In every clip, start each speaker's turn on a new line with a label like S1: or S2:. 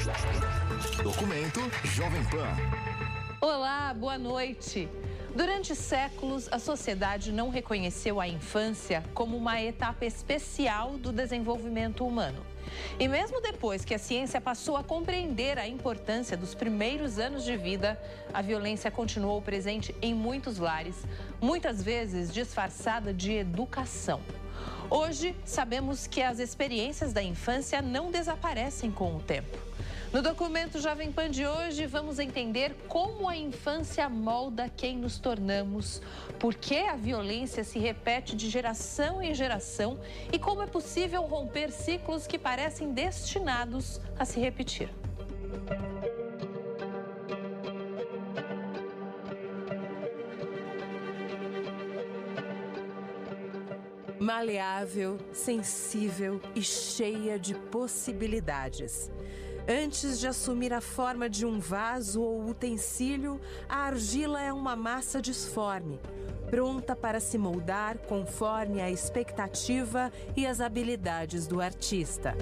S1: Documento Jovem Pan.
S2: Olá, boa noite. Durante séculos, a sociedade não reconheceu a infância como uma etapa especial do desenvolvimento humano. E mesmo depois que a ciência passou a compreender a importância dos primeiros anos de vida, a violência continuou presente em muitos lares, muitas vezes disfarçada de educação. Hoje, sabemos que as experiências da infância não desaparecem com o tempo. No documento Jovem Pan de hoje, vamos entender como a infância molda quem nos tornamos, por que a violência se repete de geração em geração e como é possível romper ciclos que parecem destinados a se repetir. Maleável, sensível e cheia de possibilidades. Antes de assumir a forma de um vaso ou utensílio, a argila é uma massa disforme, pronta para se moldar conforme a expectativa e as habilidades do artista.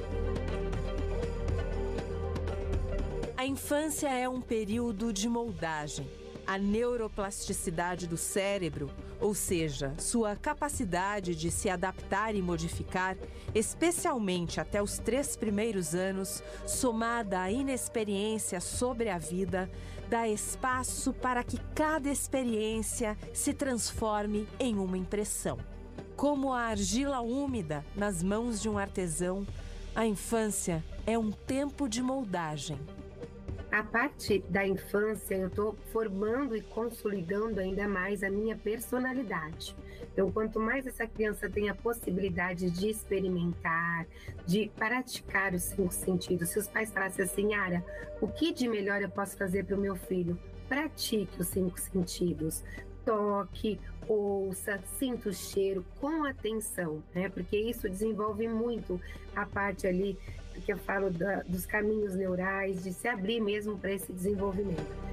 S2: A infância é um período de moldagem. A neuroplasticidade do cérebro, ou seja, sua capacidade de se adaptar e modificar, especialmente até os 3 primeiros anos, somada à inexperiência sobre a vida, dá espaço para que cada experiência se transforme em uma impressão. Como a argila úmida nas mãos de um artesão, a infância é um tempo de moldagem.
S3: A parte da infância, eu estou formando e consolidando ainda mais a minha personalidade. Então, quanto mais essa criança tem a possibilidade de experimentar, de praticar os 5 sentidos, se os pais falassem assim, Yara, o que de melhor eu posso fazer para o meu filho? Pratique os 5 sentidos. Toque, ouça, sinta o cheiro com atenção, né? Porque isso desenvolve muito a parte ali que eu falo dos caminhos neurais, de se abrir mesmo para esse desenvolvimento.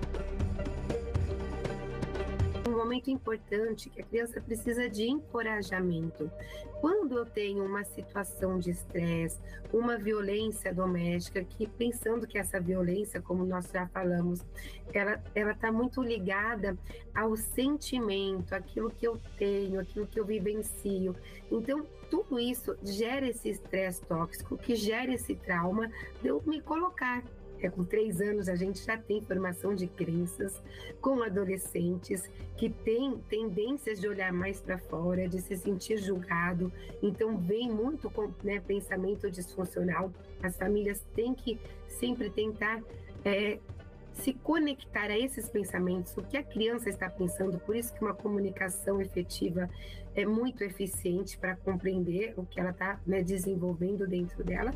S3: Um momento importante que a criança precisa de encorajamento. Quando eu tenho uma situação de estresse, uma violência doméstica, que pensando que essa violência, como nós já falamos, ela está muito ligada ao sentimento, aquilo que eu tenho, aquilo que eu vivencio. Então, tudo isso gera esse estresse tóxico, que gera esse trauma de eu me colocar. Com 3 anos a gente já tem formação de crenças com adolescentes que têm tendências de olhar mais para fora, de se sentir julgado. Então vem muito com pensamento disfuncional. As famílias têm que sempre tentar se conectar a esses pensamentos, o que a criança está pensando. Por isso que uma comunicação efetiva é muito eficiente para compreender o que ela está desenvolvendo dentro dela.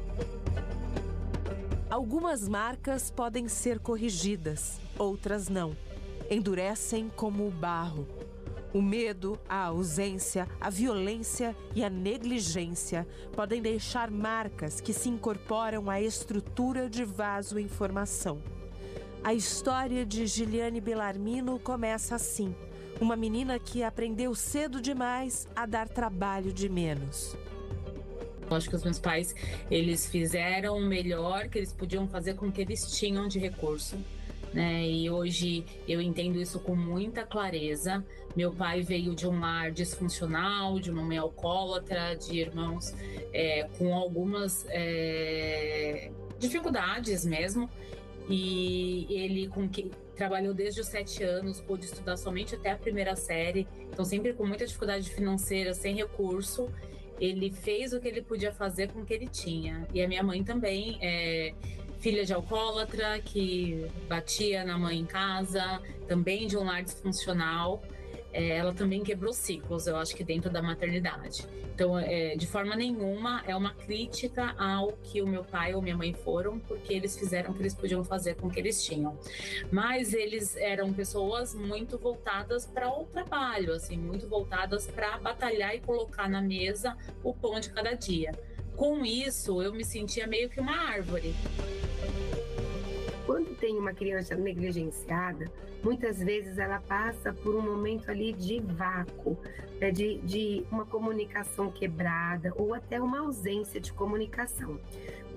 S2: Algumas marcas podem ser corrigidas, outras não. Endurecem como o barro. O medo, a ausência, a violência e a negligência podem deixar marcas que se incorporam à estrutura de vaso em formação. A história de Giliane Bellarmino começa assim. Uma menina que aprendeu cedo demais a dar trabalho de menos.
S4: Eu acho que os meus pais, eles fizeram o melhor que eles podiam fazer com o que eles tinham de recurso, né? E hoje eu entendo isso com muita clareza. Meu pai veio de um lar disfuncional, de uma mãe alcoólatra, de irmãos com algumas dificuldades mesmo. E ele trabalhou desde os 7 anos, pôde estudar somente até a 1ª série, então sempre com muita dificuldade financeira, sem recurso. Ele fez o que ele podia fazer com o que ele tinha. E a minha mãe também filha de alcoólatra, que batia na mãe em casa, também de um lar disfuncional. Ela também quebrou ciclos, eu acho que dentro da maternidade. Então, de forma nenhuma, é uma crítica ao que o meu pai ou minha mãe foram, porque eles fizeram o que eles podiam fazer com o que eles tinham. Mas eles eram pessoas muito voltadas para o trabalho, assim, muito voltadas para batalhar e colocar na mesa o pão de cada dia. Com isso, eu me sentia meio que uma árvore.
S3: Quando tem uma criança negligenciada, muitas vezes ela passa por um momento ali de vácuo, de uma comunicação quebrada ou até uma ausência de comunicação.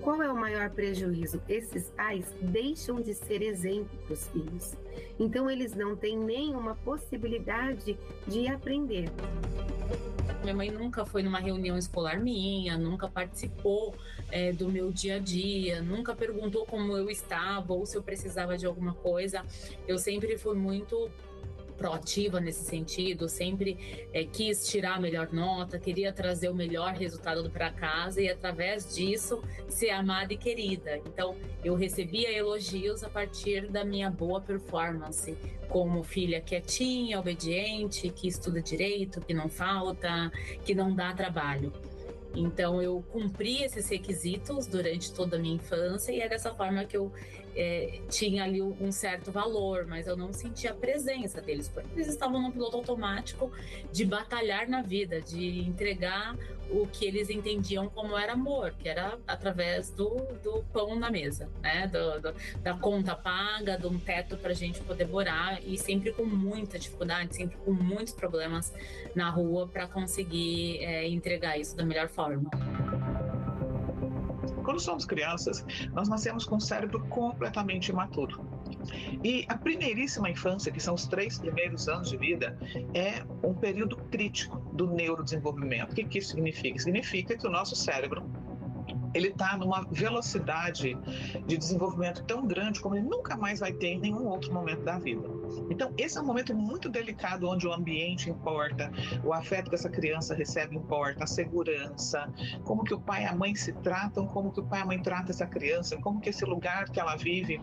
S3: qual é o maior prejuízo? Esses pais deixam de ser exemplo para os filhos. Então, eles não têm nenhuma possibilidade de aprender.
S4: Minha mãe nunca foi numa reunião escolar minha, nunca participou do meu dia a dia, nunca perguntou como eu estava ou se eu precisava de alguma coisa. Eu sempre fui muito proativa nesse sentido, sempre quis tirar a melhor nota, queria trazer o melhor resultado para casa e, através disso, ser amada e querida. Então, eu recebia elogios a partir da minha boa performance, como filha quietinha, obediente, que estuda direito, que não falta, que não dá trabalho. Então, eu cumpri esses requisitos durante toda a minha infância e é dessa forma que eu tinha ali um certo valor, mas eu não sentia a presença deles, porque eles estavam num piloto automático de batalhar na vida, de entregar o que eles entendiam como era amor, que era através do pão na mesa, né? Da conta paga, de um teto para a gente poder morar, e sempre com muita dificuldade, sempre com muitos problemas na rua para conseguir entregar isso da melhor forma.
S5: Quando somos crianças, nós nascemos com o cérebro completamente imaturo. E a primeiríssima infância, que são os 3 primeiros anos de vida, é um período crítico do neurodesenvolvimento. O que isso significa? Significa que o nosso cérebro ele está numa velocidade de desenvolvimento tão grande como ele nunca mais vai ter em nenhum outro momento da vida. Então, esse é um momento muito delicado, onde o ambiente importa, o afeto que essa criança recebe importa, a segurança, como que o pai e a mãe se tratam, como que o pai e a mãe tratam essa criança, como que esse lugar que ela vive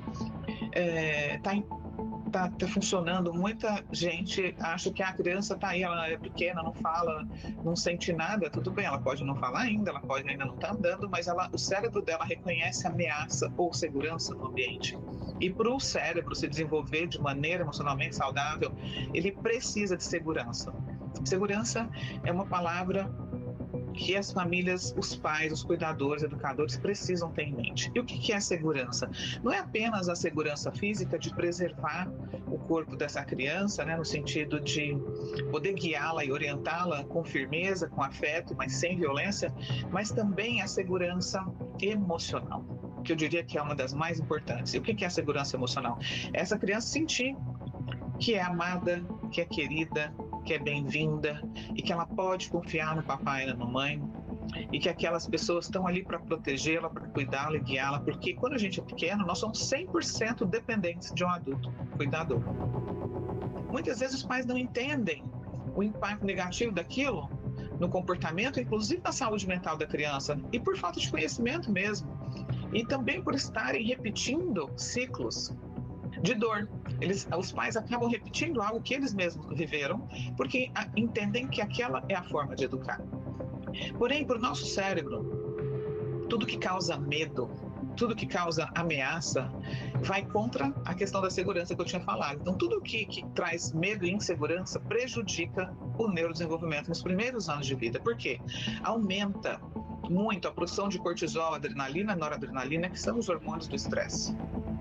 S5: tá funcionando. Muita gente acha que a criança tá aí, ela é pequena, não fala, não sente nada. Tudo bem, ela pode não falar ainda, ela pode ainda não estar andando, mas o cérebro dela reconhece ameaça ou segurança no ambiente. E para o cérebro se desenvolver de maneira emocionalmente saudável, ele precisa de segurança. Segurança é uma palavra que as famílias, os pais, os cuidadores, educadores precisam ter em mente. E o que é segurança? Não é apenas a segurança física de preservar o corpo dessa criança, né, no sentido de poder guiá-la e orientá-la com firmeza, com afeto, mas sem violência, mas também a segurança emocional, que eu diria que é uma das mais importantes. E o que é a segurança emocional? É essa criança sentir que é amada, que é querida, que é bem-vinda e que ela pode confiar no papai e na mamãe, e que aquelas pessoas estão ali para protegê-la, para cuidá-la e guiá-la, porque quando a gente é pequeno, nós somos 100% dependentes de um adulto cuidador. Muitas vezes os pais não entendem o impacto negativo daquilo no comportamento, inclusive na saúde mental da criança, e por falta de conhecimento mesmo, e também por estarem repetindo ciclos de dor. Os pais acabam repetindo algo que eles mesmos viveram, porque entendem que aquela é a forma de educar. Porém, para o nosso cérebro, tudo que causa medo, tudo que causa ameaça, vai contra a questão da segurança que eu tinha falado. Então, tudo que traz medo e insegurança prejudica o neurodesenvolvimento nos primeiros anos de vida. Por quê? Aumenta muito a produção de cortisol, adrenalina, noradrenalina, que são os hormônios do estresse.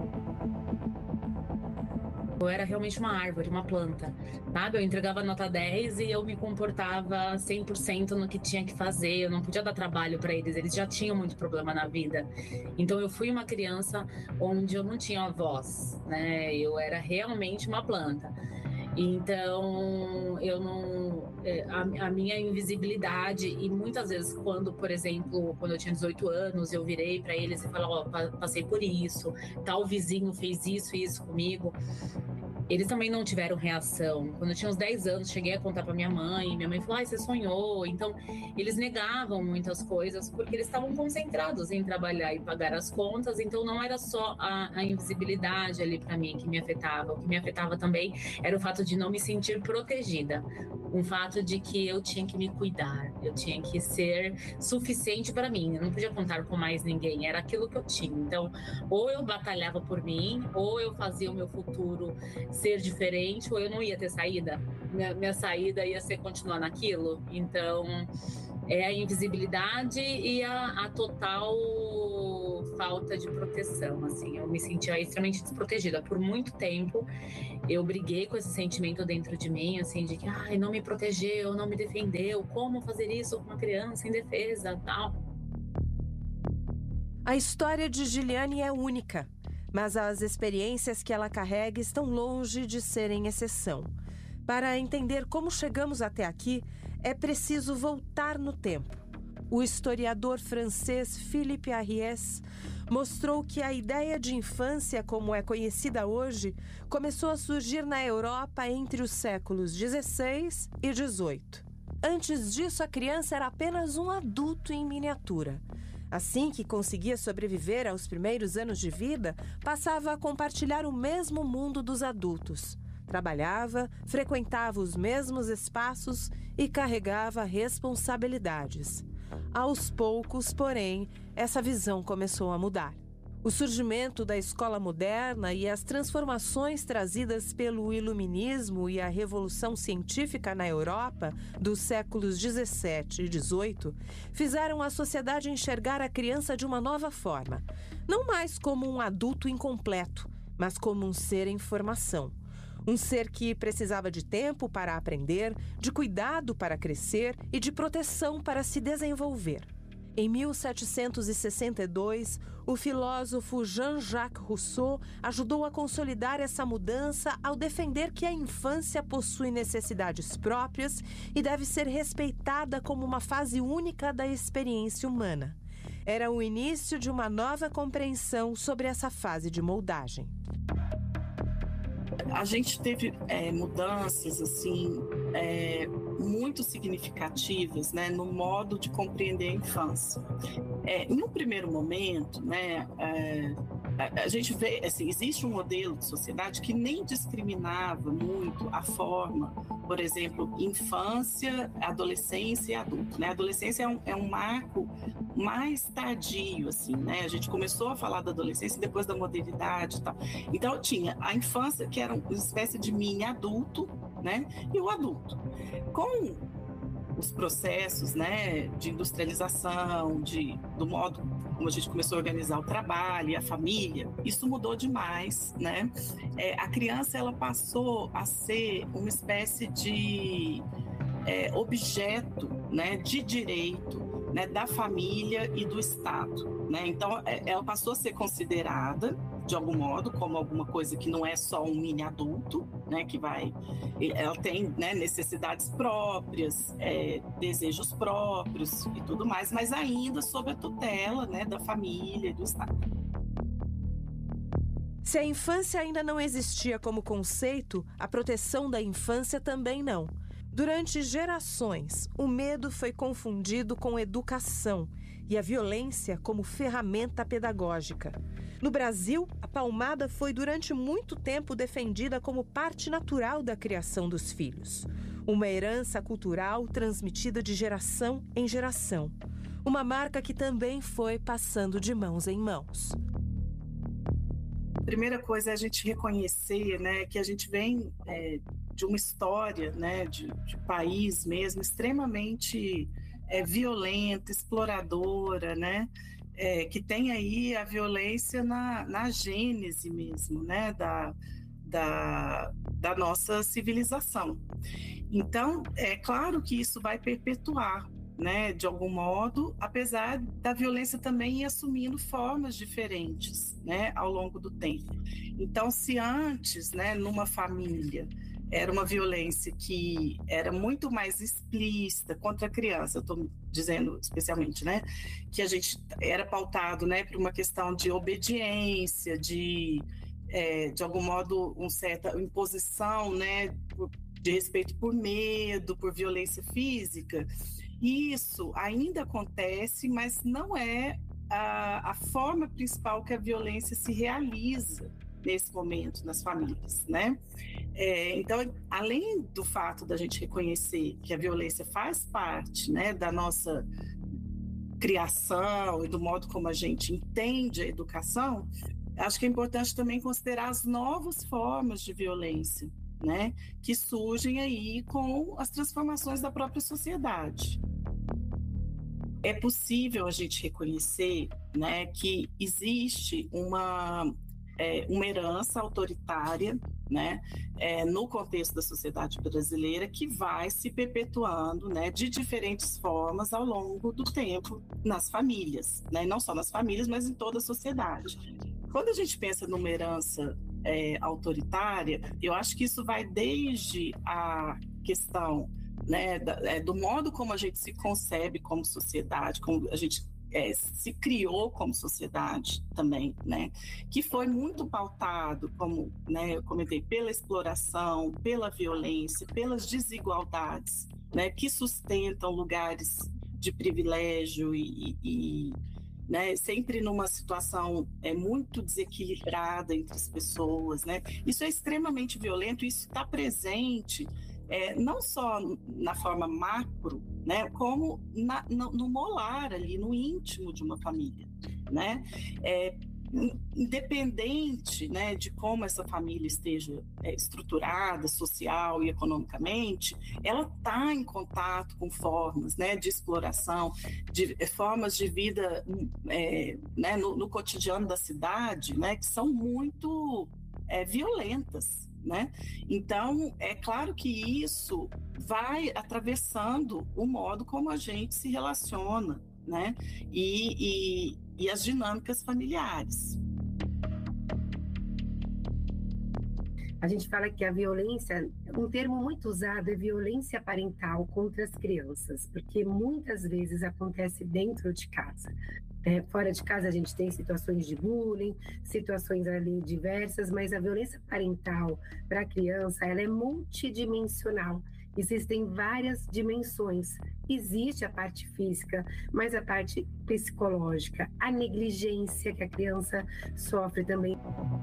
S4: Eu era realmente uma árvore, uma planta, sabe? Eu entregava nota 10 e eu me comportava 100% no que tinha que fazer. Eu não podia dar trabalho para eles já tinham muito problema na vida. Então eu fui uma criança onde eu não tinha voz, né? Eu era realmente uma planta. Então, a minha invisibilidade, e muitas vezes quando, por exemplo, quando eu tinha 18 anos, eu virei para eles e falei, passei por isso, tal vizinho fez isso comigo. Eles também não tiveram reação. Quando eu tinha uns 10 anos, cheguei a contar para minha mãe falou, você sonhou? Então, eles negavam muitas coisas porque eles estavam concentrados em trabalhar e pagar as contas, então não era só a invisibilidade ali para mim que me afetava. O que me afetava também era o fato de não me sentir protegida. Um fato de que eu tinha que me cuidar, eu tinha que ser suficiente para mim, eu não podia contar com mais ninguém, era aquilo que eu tinha. Então, ou eu batalhava por mim, ou eu fazia o meu futuro ser diferente, ou eu não ia ter saída. Minha saída ia ser continuar naquilo. Então, é a invisibilidade e a total falta de proteção, assim. Eu me sentia extremamente desprotegida. Por muito tempo, eu briguei com esse sentimento dentro de mim, assim, de que, não me protegeu, não me defendeu, como fazer isso com uma criança indefesa, tal.
S6: A história de Giliane é única, mas as experiências que ela carrega estão longe de serem exceção. Para entender como chegamos até aqui, é preciso voltar no tempo. O historiador francês Philippe Ariès mostrou que a ideia de infância, como é conhecida hoje, começou a surgir na Europa entre os séculos XVI e XVIII. Antes disso, a criança era apenas um adulto em miniatura. Assim que conseguia sobreviver aos primeiros anos de vida, passava a compartilhar o mesmo mundo dos adultos. Trabalhava, frequentava os mesmos espaços e carregava responsabilidades. Aos poucos, porém, essa visão começou a mudar. O surgimento da escola moderna e as transformações trazidas pelo iluminismo e a revolução científica na Europa dos séculos XVII e XVIII fizeram a sociedade enxergar a criança de uma nova forma, não mais como um adulto incompleto, mas como um ser em formação. Um ser que precisava de tempo para aprender, de cuidado para crescer e de proteção para se desenvolver. Em 1762, o filósofo Jean-Jacques Rousseau ajudou a consolidar essa mudança ao defender que a infância possui necessidades próprias e deve ser respeitada como uma fase única da experiência humana. Era o início de uma nova compreensão sobre essa fase de moldagem.
S7: A gente teve mudanças assim, muito significativas, né, no modo de compreender a infância. Em um primeiro momento, né, a gente vê, assim, existe um modelo de sociedade que nem discriminava muito a forma, por exemplo, infância, adolescência e adulto, né? A adolescência é um marco mais tardio, assim, né? A gente começou a falar da adolescência depois da modernidade e tal. Então, tinha a infância, que era uma espécie de mini adulto, né? E o adulto. Com os processos, né, de industrialização, do modo como a gente começou a organizar o trabalho e a família, isso mudou demais, né? A criança, ela passou a ser uma espécie de objeto, né, de direito, né, da família e do Estado, né? Então, ela passou a ser considerada, de algum modo, como alguma coisa que não é só um mini adulto, né, ela tem, né, necessidades próprias, desejos próprios e tudo mais, mas ainda sob a tutela, né, da família e do Estado.
S6: Se a infância ainda não existia como conceito, a proteção da infância também não. Durante gerações, o medo foi confundido com educação e a violência como ferramenta pedagógica. No Brasil, a palmada foi durante muito tempo defendida como parte natural da criação dos filhos. Uma herança cultural transmitida de geração em geração. Uma marca que também foi passando de mãos em mãos.
S7: A primeira coisa é a gente reconhecer, né, que a gente vem de uma história, né, de país mesmo extremamente violenta, exploradora, né, que tem aí a violência na gênese mesmo, né, da nossa civilização. Então, é claro que isso vai perpetuar, né, de algum modo, apesar da violência também ir assumindo formas diferentes, né, ao longo do tempo. Então, se antes, né, numa família, era uma violência que era muito mais explícita contra a criança, eu estou dizendo especialmente, né, que a gente era pautado, né, por uma questão de obediência, de algum modo, uma certa imposição, né, de respeito por medo, por violência física. Isso ainda acontece, mas não é a forma principal que a violência se realiza nesse momento nas famílias, né? Então, além do fato da gente reconhecer que a violência faz parte, né, da nossa criação e do modo como a gente entende a educação, acho que é importante também considerar as novas formas de violência, né, que surgem aí com as transformações da própria sociedade. É possível a gente reconhecer, né, que existe uma herança autoritária, né, no contexto da sociedade brasileira, que vai se perpetuando, né, de diferentes formas ao longo do tempo nas famílias, né, não só nas famílias, mas em toda a sociedade. Quando a gente pensa numa herança autoritária, eu acho que isso vai desde a questão, né, do modo como a gente se concebe como sociedade, como a gente se criou como sociedade também, né, que foi muito pautado, como, né, eu comentei, pela exploração, pela violência, pelas desigualdades, né, que sustentam lugares de privilégio e né, sempre numa situação muito desequilibrada entre as pessoas, né? Isso é extremamente violento, isso está presente não só na forma macro, né, como no molar ali, no íntimo de uma família, né? Independente, né, de como essa família esteja estruturada, social e economicamente, ela está em contato com formas, né, de exploração, de formas de vida, né, no cotidiano da cidade, né, que são muito violentas, né? Então, é claro que isso vai atravessando o modo como a gente se relaciona, né? E as dinâmicas familiares.
S3: A gente fala que a violência, um termo muito usado é violência parental contra as crianças, porque muitas vezes acontece dentro de casa. Fora de casa a gente tem situações de bullying, situações ali diversas, mas a violência parental para a criança, ela é multidimensional. Existem várias dimensões. Existe a parte física, mas a parte psicológica, a negligência que a criança sofre também.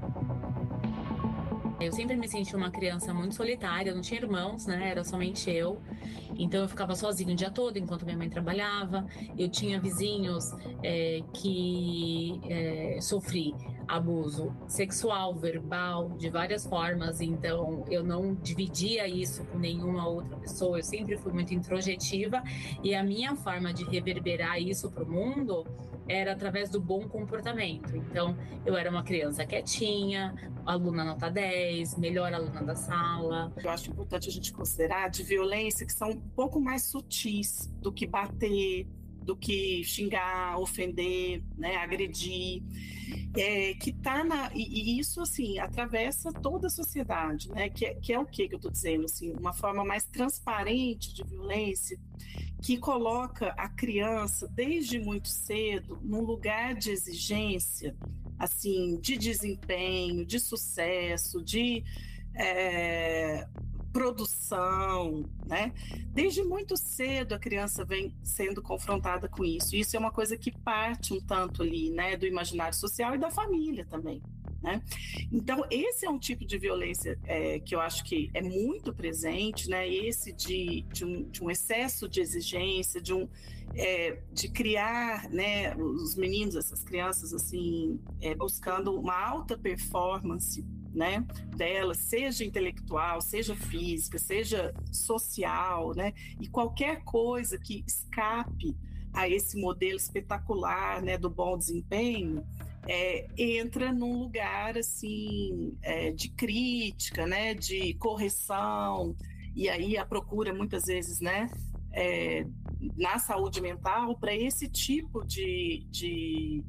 S4: Eu sempre me senti uma criança muito solitária, eu não tinha irmãos, né? Era somente eu. Então eu ficava sozinha o dia todo enquanto minha mãe trabalhava. Eu tinha vizinhos que sofri abuso sexual, verbal, de várias formas. Então eu não dividia isso com nenhuma outra pessoa. Eu sempre fui muito introjetiva e a minha forma de reverberar isso para o mundo era através do bom comportamento. Então, eu era uma criança quietinha, aluna nota 10, melhor aluna da sala.
S7: Eu acho importante a gente considerar de violência que são um pouco mais sutis do que bater, do que xingar, ofender, né, agredir, que tá e isso assim atravessa toda a sociedade, né, que é o que eu estou dizendo, assim, uma forma mais transparente de violência que coloca a criança desde muito cedo num lugar de exigência, assim, de desempenho, de sucesso, de produção, né? Desde muito cedo a criança vem sendo confrontada com isso. Isso é uma coisa que parte um tanto ali, né, do imaginário social e da família também, né? Então esse é um tipo de violência que eu acho que é muito presente, né? Esse de um excesso de exigência, de criar, né, os meninos, essas crianças assim, buscando uma alta performance, né, dela, seja intelectual, seja física, seja social, né, e qualquer coisa que escape a esse modelo espetacular, né, do bom desempenho, entra num lugar assim de crítica, né, de correção, e aí a procura muitas vezes, né, na saúde mental para esse tipo de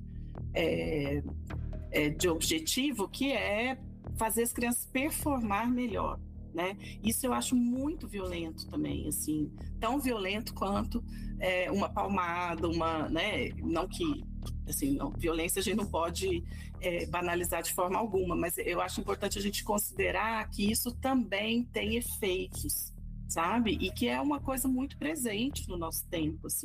S7: objetivo, que é fazer as crianças performar melhor, né? Isso eu acho muito violento também, assim, tão violento quanto uma palmada, né? Não que, assim, não, violência a gente não pode banalizar de forma alguma, mas eu acho importante a gente considerar que isso também tem efeitos, sabe? E que é uma coisa muito presente no nosso tempo, assim.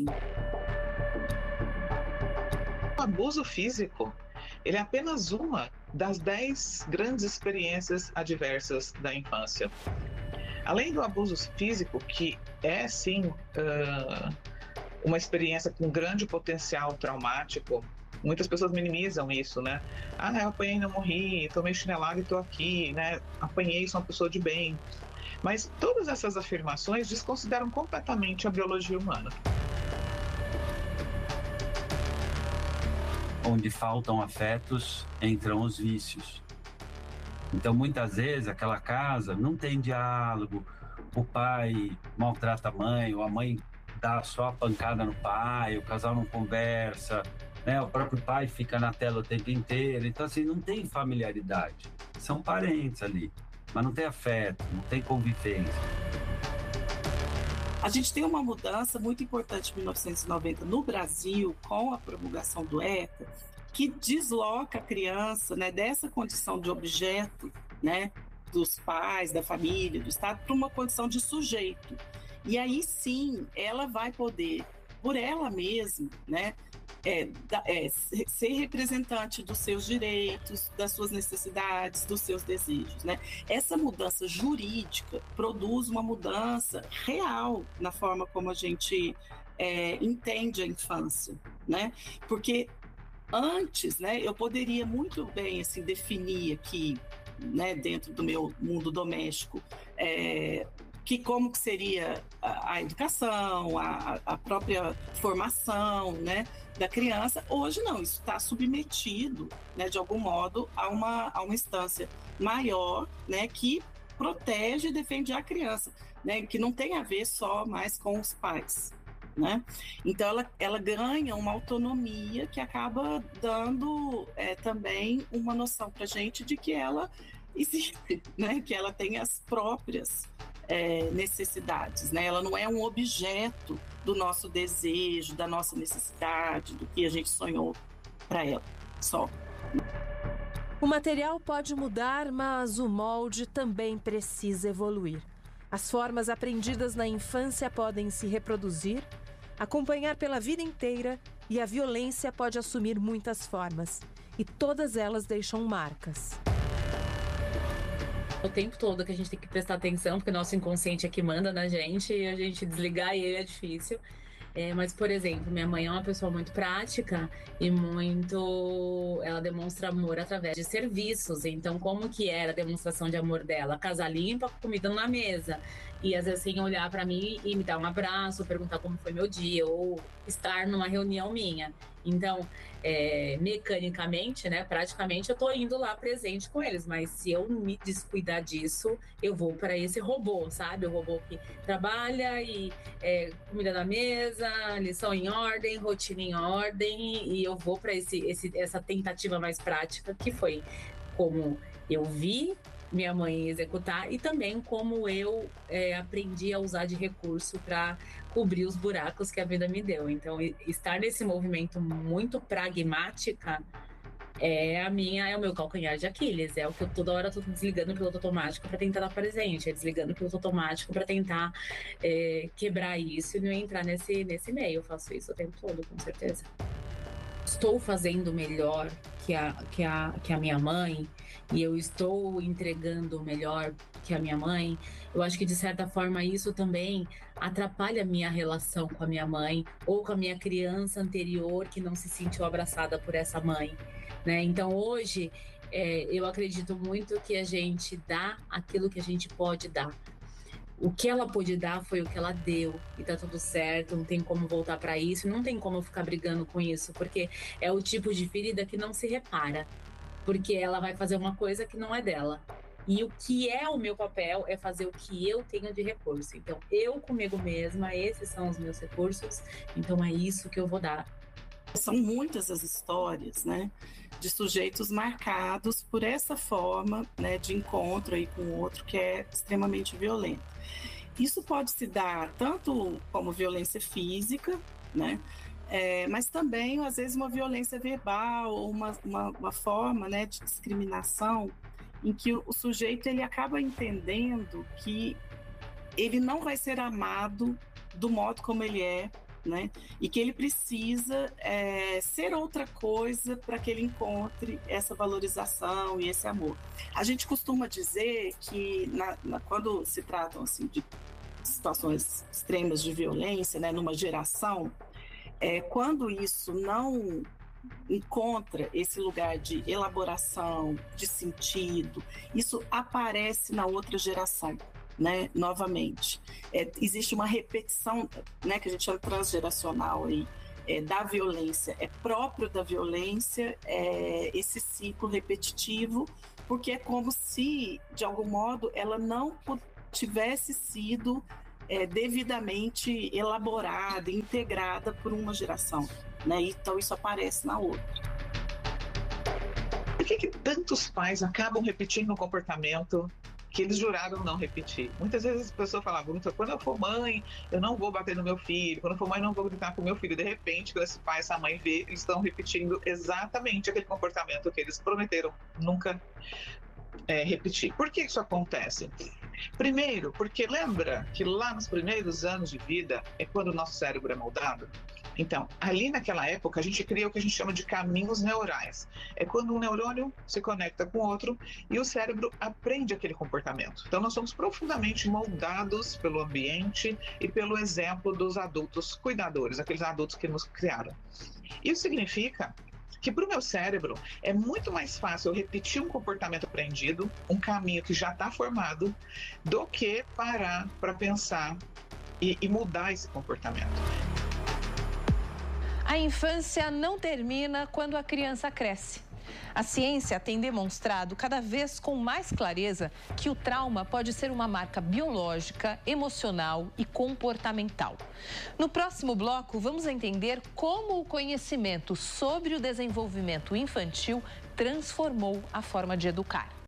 S5: O abuso físico, ele é apenas uma das 10 grandes experiências adversas da infância. Além do abuso físico, que é sim uma experiência com grande potencial traumático, muitas pessoas minimizam isso, né? Ah, eu apanhei e não morri, tomei chinelada e estou aqui, né? Apanhei, sou uma pessoa de bem. Mas todas essas afirmações desconsideram completamente a biologia humana.
S8: Onde faltam afetos, entram os vícios. Então, muitas vezes, aquela casa não tem diálogo, o pai maltrata a mãe, ou a mãe dá só a pancada no pai, o casal não conversa, né? O próprio pai fica na tela o tempo inteiro. Então, assim, não tem familiaridade. São parentes ali, mas não tem afeto, não tem convivência.
S7: A gente tem uma mudança muito importante em 1990 no Brasil, com a promulgação do ECA, que desloca a criança, né, dessa condição de objeto, né, dos pais, da família, do Estado, para uma condição de sujeito. E aí sim, ela vai poder, por ela mesma, né, ser representante dos seus direitos, das suas necessidades, dos seus desejos, né? Essa mudança jurídica produz uma mudança real na forma como a gente entende a infância, né? Porque antes, né, eu poderia muito bem assim, definir aqui, né, dentro do meu mundo doméstico, que como que seria a educação, a própria formação, né, da criança. Hoje não, isso está submetido, né, de algum modo a uma instância maior, né, que protege e defende a criança, né, que não tem a ver só mais com os pais, né? Então ela ganha uma autonomia que acaba dando também uma noção para a gente de que ela existe, né, que ela tem as próprias necessidades, né? Ela não é um objeto do nosso desejo, da nossa necessidade, do que a gente sonhou para ela, só.
S6: O material pode mudar, mas o molde também precisa evoluir. As formas aprendidas na infância podem se reproduzir, acompanhar pela vida inteira, e a violência pode assumir muitas formas. E todas elas deixam marcas.
S4: O tempo todo que a gente tem que prestar atenção, porque o nosso inconsciente é que manda na gente, e a gente desligar ele é difícil. Mas, por exemplo, minha mãe é uma pessoa muito prática e ela demonstra amor através de serviços. Então, como que era a demonstração de amor dela? Casa limpa, comida na mesa. E às vezes sem olhar para mim e me dar um abraço, perguntar como foi meu dia, ou estar numa reunião minha. Então, mecanicamente, né, praticamente eu tô indo lá presente com eles, mas se eu me descuidar disso, eu vou para esse robô, sabe? O robô que trabalha e comida na mesa, lição em ordem, rotina em ordem, e eu vou para essa tentativa mais prática, que foi como eu vi minha mãe executar e também como eu aprendi a usar de recurso para cobrir os buracos que a vida me deu. Então, estar nesse movimento muito pragmática é o meu calcanhar de Aquiles, é o que eu toda hora estou desligando o piloto automático para tentar dar presente, desligando o piloto automático para tentar quebrar isso e não entrar nesse meio. Eu faço isso o tempo todo, com certeza. Estou fazendo melhor que a minha mãe, e eu estou entregando melhor que a minha mãe. Eu acho que, de certa forma, isso também atrapalha a minha relação com a minha mãe ou com a minha criança anterior que não se sentiu abraçada por essa mãe, né? Então, hoje, eu acredito muito que a gente dá aquilo que a gente pode dar. O que ela pôde dar foi o que ela deu, e tá tudo certo, não tem como voltar para isso, não tem como eu ficar brigando com isso, porque é o tipo de ferida que não se repara, porque ela vai fazer uma coisa que não é dela. E o que é o meu papel é fazer o que eu tenho de recurso. Então, eu comigo mesma, esses são os meus recursos, então é isso que eu vou dar.
S7: São muitas as histórias, né, de sujeitos marcados por essa forma, né, de encontro aí com o outro que é extremamente violento. Isso pode se dar tanto como violência física, né, mas também, às vezes, uma violência verbal ou uma forma, né, de discriminação em que o sujeito ele acaba entendendo que ele não vai ser amado do modo como ele é, né? E que ele precisa ser outra coisa para que ele encontre essa valorização e esse amor. A gente costuma dizer que quando se tratam assim, de situações extremas de violência, né, numa geração, quando isso não encontra esse lugar de elaboração, de sentido, isso aparece na outra geração. Né, novamente, existe uma repetição, né, que a gente chama transgeracional aí, da violência, é próprio da violência esse ciclo repetitivo porque é como se, de algum modo, ela não tivesse sido devidamente elaborada, integrada por uma geração, né? Então isso aparece na outra.
S5: Por que tantos pais acabam repetindo um comportamento que eles juraram não repetir? Muitas vezes a pessoa fala, quando eu for mãe, eu não vou bater no meu filho, quando eu for mãe, eu não vou gritar com o meu filho. De repente, quando esse pai, essa mãe vê, eles estão repetindo exatamente aquele comportamento que eles prometeram nunca repetir. Por que isso acontece? Primeiro, porque lembra que lá nos primeiros anos de vida é quando o nosso cérebro é moldado? Então, ali naquela época, a gente cria o que a gente chama de caminhos neurais. É quando um neurônio se conecta com outro e o cérebro aprende aquele comportamento. Então, nós somos profundamente moldados pelo ambiente e pelo exemplo dos adultos cuidadores, aqueles adultos que nos criaram. Isso significa que para o meu cérebro é muito mais fácil eu repetir um comportamento aprendido, um caminho que já está formado, do que parar para pensar e mudar esse comportamento.
S2: A infância não termina quando a criança cresce. A ciência tem demonstrado cada vez com mais clareza que o trauma pode ser uma marca biológica, emocional e comportamental. No próximo bloco, vamos entender como o conhecimento sobre o desenvolvimento infantil transformou a forma de educar.